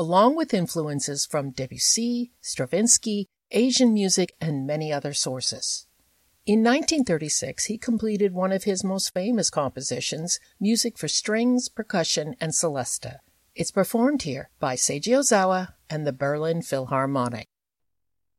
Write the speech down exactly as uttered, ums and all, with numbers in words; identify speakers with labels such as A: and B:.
A: along with influences from Debussy, Stravinsky, Asian music, and many other sources. In nineteen thirty-six, he completed one of his most famous compositions, music for strings, percussion, and celesta. It's performed here by Seiji Ozawa and the Berlin Philharmonic.